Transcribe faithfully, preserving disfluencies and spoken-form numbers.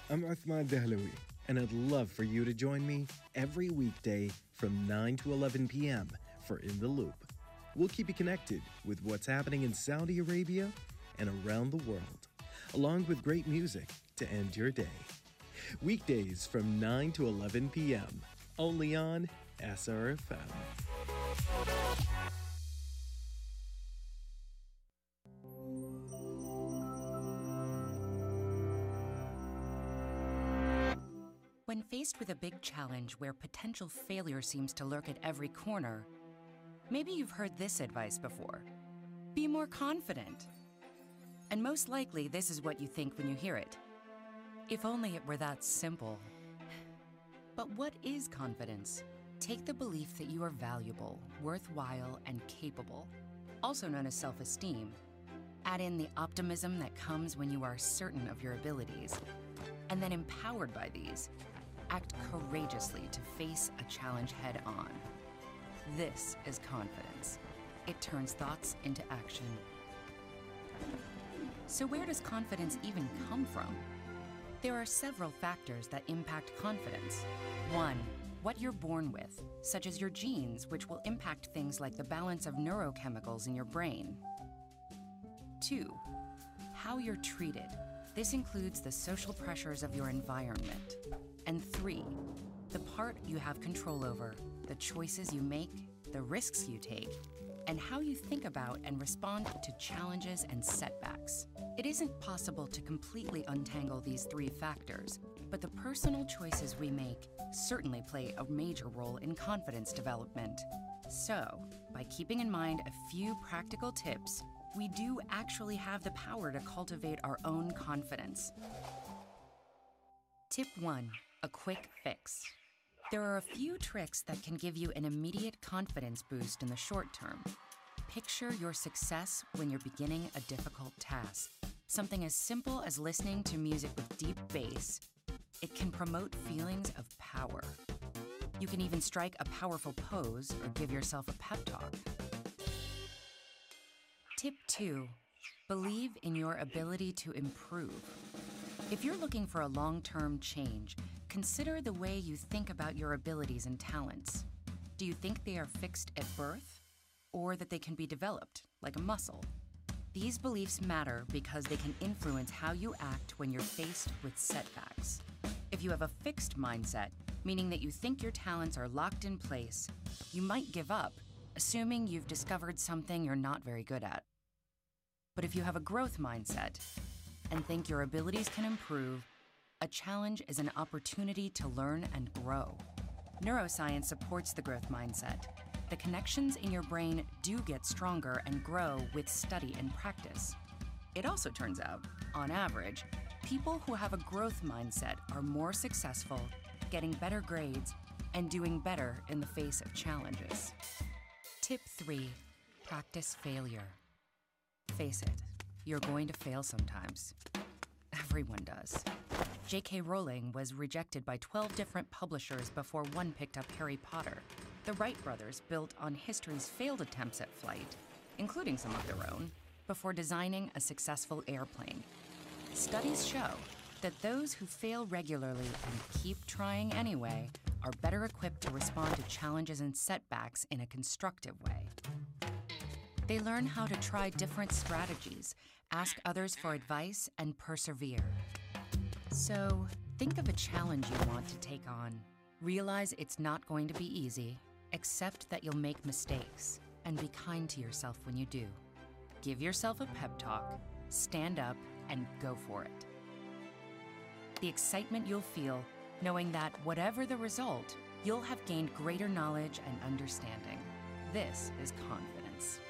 I'm Uthman Dahlawi, and I'd love for you to join me every weekday from nine to eleven p m for In the Loop. We'll keep you connected with what's happening in Saudi Arabia and around the world, along with great music to end your day. Weekdays from nine to eleven p m, only on S R F M. When faced with a big challenge where potential failure seems to lurk at every corner, maybe you've heard this advice before. Be more confident. And most likely, this is what you think when you hear it. If only it were that simple. But what is confidence? Take the belief that you are valuable, worthwhile, and capable, also known as self-esteem. Add in the optimism that comes when you are certain of your abilities. And then empowered by these, act courageously to face a challenge head on. This is confidence. It turns thoughts into action. So where does confidence even come from? There are several factors that impact confidence. One, what you're born with, such as your genes, which will impact things like the balance of neurochemicals in your brain. Two, how you're treated. This includes the social pressures of your environment. And three, the part you have control over, the choices you make, the risks you take, and how you think about and respond to challenges and setbacks. It isn't possible to completely untangle these three factors, but the personal choices we make certainly play a major role in confidence development. So, by keeping in mind a few practical tips, we do actually have the power to cultivate our own confidence. Tip one, a quick fix. There are a few tricks that can give you an immediate confidence boost in the short term. Picture your success when you're beginning a difficult task. Something as simple as listening to music with deep bass. It can promote feelings of power. You can even strike a powerful pose or give yourself a pep talk. Tip two, believe in your ability to improve. If you're looking for a long-term change, consider the way you think about your abilities and talents. Do you think they are fixed at birth, or that they can be developed, like a muscle? These beliefs matter because they can influence how you act when you're faced with setbacks. If you have a fixed mindset, meaning that you think your talents are locked in place, you might give up, assuming you've discovered something you're not very good at. But if you have a growth mindset and think your abilities can improve, a challenge is an opportunity to learn and grow. Neuroscience supports the growth mindset. The connections in your brain do get stronger and grow with study and practice. It also turns out, on average, people who have a growth mindset are more successful, getting better grades, and doing better in the face of challenges. Tip three, practice failure. Face it, you're going to fail sometimes. Everyone does. J K Rowling was rejected by twelve different publishers before one picked up Harry Potter. The Wright brothers built on history's failed attempts at flight, including some of their own, before designing a successful airplane. Studies show that those who fail regularly and keep trying anyway are better equipped to respond to challenges and setbacks in a constructive way. They learn how to try different strategies, ask others for advice, and persevere. So, think of a challenge you want to take on. Realize it's not going to be easy. Accept that you'll make mistakes, and be kind to yourself when you do. Give yourself a pep talk, stand up, and go for it. The excitement you'll feel knowing that whatever the result, you'll have gained greater knowledge and understanding. This is confidence.